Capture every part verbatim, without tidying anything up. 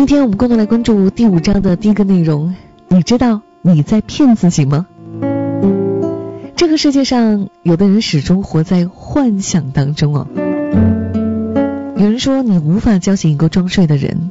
今天我们共同来关注第五章的第一个内容，你知道你在骗自己吗？这个世界上有的人始终活在幻想当中哦。有人说你无法叫醒一个装睡的人，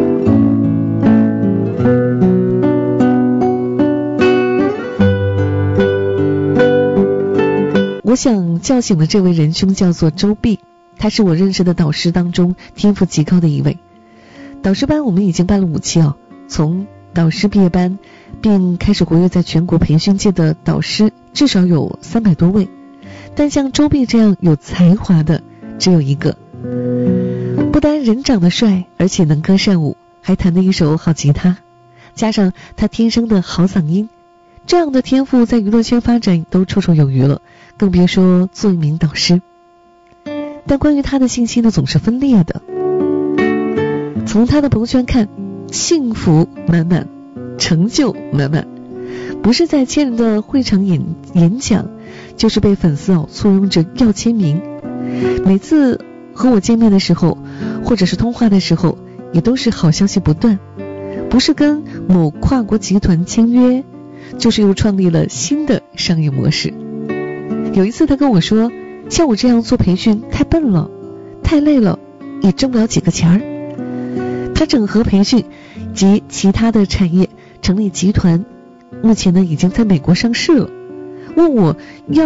我想叫醒的这位仁兄叫做周碧，他是我认识的导师当中天赋极高的一位。导师班我们已经办了五期哦，从导师毕业班便开始活跃在全国培训界的导师至少有三百多位，但像周碧这样有才华的只有一个。不单人长得帅，而且能歌善舞，还弹得一手好吉他，加上他天生的好嗓音，这样的天赋在娱乐圈发展都绰绰有余了，更别说做一名导师。但关于他的信息呢，总是分裂的。从他的朋友圈看，幸福满满，成就满满，不是在千人的会场演演讲，就是被粉丝哦簇拥着要签名。每次和我见面的时候，或者是通话的时候，也都是好消息不断，不是跟某跨国集团签约，就是又创立了新的商业模式。有一次他跟我说，像我这样做培训太笨了，太累了，也挣不了几个钱儿。他整合培训及其他的产业，成立集团，目前呢已经在美国上市了，问我要